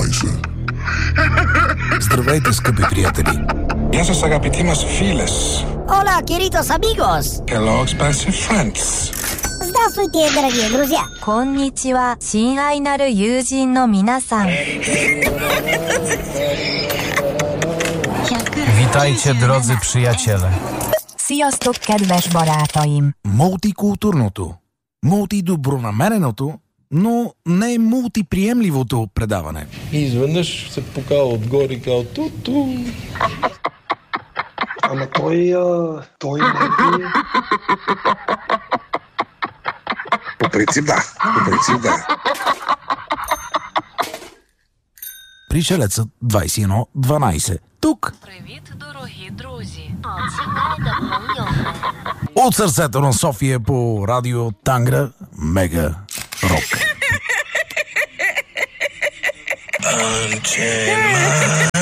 12. Здравейте, скъпи приятели! Γεια σας αγαπητοί μας φίλες. Hola, queridos amigos! Hello, expensive friends. Здравствуйте, дорогие друзья! こんにちは、親愛なる友人の皆さん。 Witajcie, drodzy przyjaciele. Sziasztok, kedves barátaim! Мултикултурното, мултидобронамереното, но не мултиприемливото предаване. И изведнъж се покава отгоре и казва ту-ту. Ама той не е... По принцип да. Пришелецът 2112. Тук. Привіт, дорогі друзі. Чекайте, От сърцето на София по радио Тангра Мега Рок.